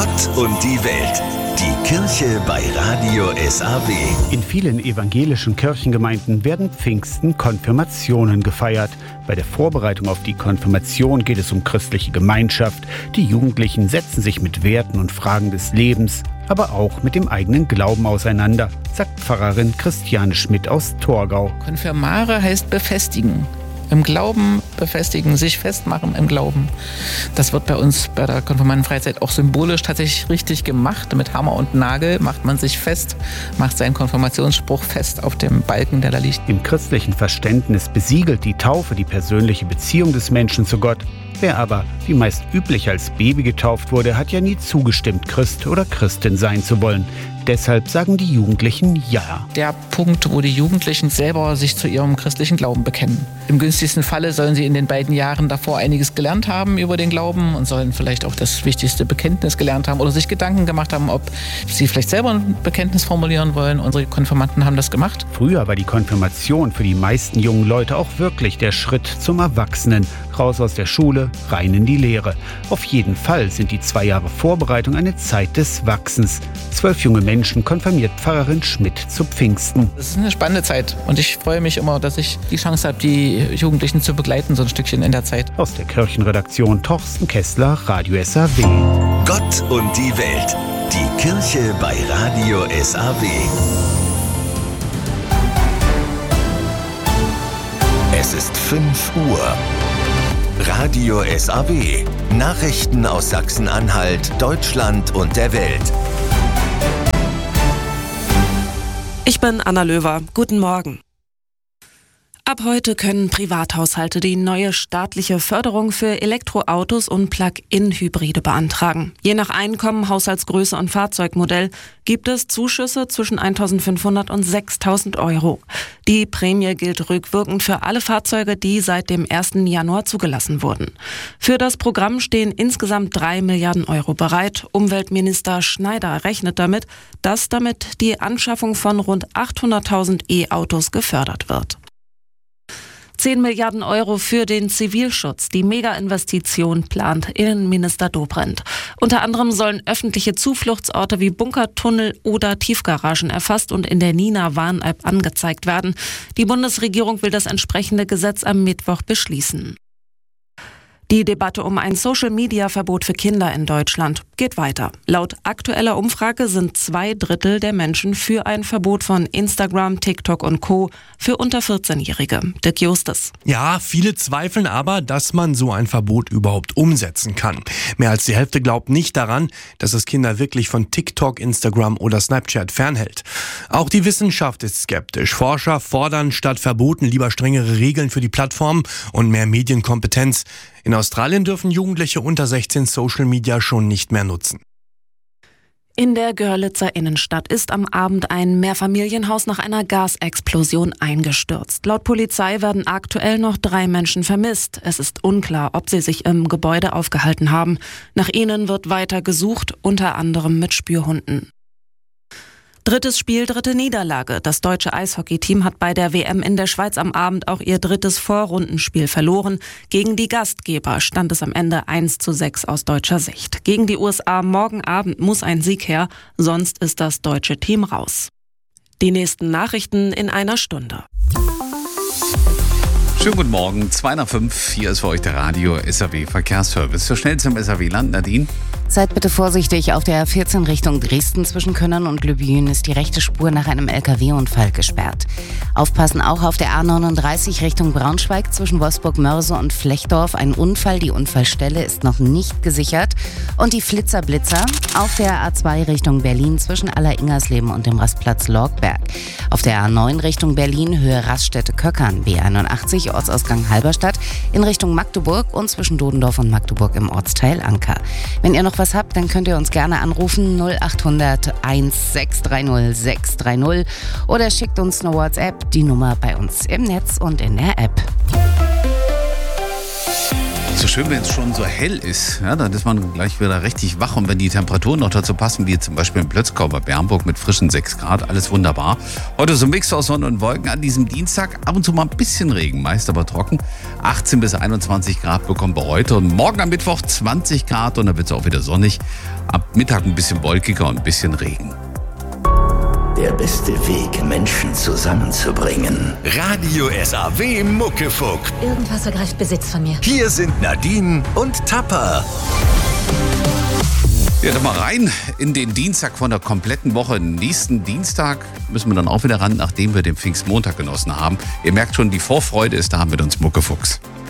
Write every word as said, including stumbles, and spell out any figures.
Gott und die Welt. Die Kirche bei Radio S A W. In vielen evangelischen Kirchengemeinden werden Pfingsten Konfirmationen gefeiert. Bei der Vorbereitung auf die Konfirmation geht es um christliche Gemeinschaft. Die Jugendlichen setzen sich mit Werten und Fragen des Lebens, aber auch mit dem eigenen Glauben auseinander, sagt Pfarrerin Christiane Schmidt aus Torgau. Konfirmare heißt befestigen. Im Glauben befestigen, sich festmachen im Glauben. Das wird bei uns bei der Konfirmandenfreizeit auch symbolisch tatsächlich richtig gemacht. Mit Hammer und Nagel macht man sich fest, macht seinen Konfirmationsspruch fest auf dem Balken, der da liegt. Im christlichen Verständnis besiegelt die Taufe die persönliche Beziehung des Menschen zu Gott. Wer aber, wie meist üblich, als Baby getauft wurde, hat ja nie zugestimmt, Christ oder Christin sein zu wollen. Deshalb sagen die Jugendlichen Ja. Der Punkt, wo die Jugendlichen selber sich zu ihrem christlichen Glauben bekennen. Im günstigsten Falle sollen sie in den beiden Jahren davor einiges gelernt haben über den Glauben und sollen vielleicht auch das wichtigste Bekenntnis gelernt haben oder sich Gedanken gemacht haben, ob sie vielleicht selber ein Bekenntnis formulieren wollen. Unsere Konfirmanden haben das gemacht. Früher war die Konfirmation für die meisten jungen Leute auch wirklich der Schritt zum Erwachsenen. Raus aus der Schule, rein in die Lehre. Auf jeden Fall sind die zwei Jahre Vorbereitung eine Zeit des Wachsens. Zwölf junge Menschen konfirmiert Pfarrerin Schmidt zu Pfingsten. Das ist eine spannende Zeit und ich freue mich immer, dass ich die Chance habe, die Jugendlichen zu begleiten, so ein Stückchen in der Zeit. Aus der Kirchenredaktion Torsten Kessler, Radio S A W. Gott und die Welt. Die Kirche bei Radio S A W. Es ist fünf Uhr. Radio S A W. Nachrichten aus Sachsen-Anhalt, Deutschland und der Welt. Ich bin Anna Löwer. Guten Morgen. Ab heute können Privathaushalte die neue staatliche Förderung für Elektroautos und Plug-in-Hybride beantragen. Je nach Einkommen, Haushaltsgröße und Fahrzeugmodell gibt es Zuschüsse zwischen eintausendfünfhundert und sechstausend Euro. Die Prämie gilt rückwirkend für alle Fahrzeuge, die seit dem ersten Januar zugelassen wurden. Für das Programm stehen insgesamt drei Milliarden Euro bereit. Umweltminister Schneider rechnet damit, dass damit die Anschaffung von rund achthunderttausend E-Autos gefördert wird. zehn Milliarden Euro für den Zivilschutz. Die Mega-Investition plant Innenminister Dobrindt. Unter anderem sollen öffentliche Zufluchtsorte wie Bunkertunnel oder Tiefgaragen erfasst und in der Nina-Warn-App angezeigt werden. Die Bundesregierung will das entsprechende Gesetz am Mittwoch beschließen. Die Debatte um ein Social-Media-Verbot für Kinder in Deutschland geht weiter. Laut aktueller Umfrage sind zwei Drittel der Menschen für ein Verbot von Instagram, TikTok und Co. für unter vierzehnjährige. Dirk Justus. Ja, viele zweifeln aber, dass man so ein Verbot überhaupt umsetzen kann. Mehr als die Hälfte glaubt nicht daran, dass es Kinder wirklich von TikTok, Instagram oder Snapchat fernhält. Auch die Wissenschaft ist skeptisch. Forscher fordern statt Verboten lieber strengere Regeln für die Plattformen und mehr Medienkompetenz. In Australien dürfen Jugendliche unter sechzehn Social Media schon nicht mehr nutzen. In der Görlitzer Innenstadt ist am Abend ein Mehrfamilienhaus nach einer Gasexplosion eingestürzt. Laut Polizei werden aktuell noch drei Menschen vermisst. Es ist unklar, ob sie sich im Gebäude aufgehalten haben. Nach ihnen wird weiter gesucht, unter anderem mit Spürhunden. Drittes Spiel, dritte Niederlage. Das deutsche Eishockeyteam hat bei der W M in der Schweiz am Abend auch ihr drittes Vorrundenspiel verloren. Gegen die Gastgeber stand es am Ende eins zu sechs aus deutscher Sicht. Gegen die U S A morgen Abend muss ein Sieg her, sonst ist das deutsche Team raus. Die nächsten Nachrichten in einer Stunde. Schönen guten Morgen, zwei nach fünf. Hier ist für euch der Radio S A W Verkehrsservice. So schnell zum S A W-Land, Nadine. Seid bitte vorsichtig, auf der A vierzehn Richtung Dresden zwischen Könnern und Lübben ist die rechte Spur nach einem L K W-Unfall gesperrt. Aufpassen auch auf der A neununddreißig Richtung Braunschweig zwischen Wolfsburg-Mörse und Flechdorf. Ein Unfall, die Unfallstelle ist noch nicht gesichert. Und die Flitzer-Blitzer auf der A zwei Richtung Berlin zwischen Aller-Ingersleben und dem Rastplatz Lorgberg. Auf der A neun Richtung Berlin Höhe Raststätte-Köckern, B einundachtzig Ortsausgang Halberstadt in Richtung Magdeburg und zwischen Dodendorf und Magdeburg im Ortsteil Anker. Wenn ihr noch was habt, dann könnt ihr uns gerne anrufen null achthundert eins sechs drei null sechs drei null oder schickt uns eine WhatsApp, die Nummer bei uns im Netz und in der App. so schön, wenn es schon so hell ist. Ja, dann ist man gleich wieder richtig wach. Und wenn die Temperaturen noch dazu passen, wie zum Beispiel in Plötzkau bei Bernburg mit frischen sechs Grad, alles wunderbar. Heute so ein Mix aus Sonne und Wolken an diesem Dienstag. Ab und zu mal ein bisschen Regen, meist aber trocken. achtzehn bis einundzwanzig Grad bekommen wir heute. Und morgen am Mittwoch zwanzig Grad und dann wird es auch wieder sonnig. Ab Mittag ein bisschen wolkiger und ein bisschen Regen. Der beste Weg, Menschen zusammenzubringen. Radio S A W Muckefuck. Irgendwas ergreift Besitz von mir. Hier sind Nadine und Tapper. Ja, dann mal rein in den Dienstag von der kompletten Woche. Nächsten Dienstag müssen wir dann auch wieder ran, nachdem wir den Pfingstmontag genossen haben. Ihr merkt schon, die Vorfreude ist da mit uns Muckefuchs.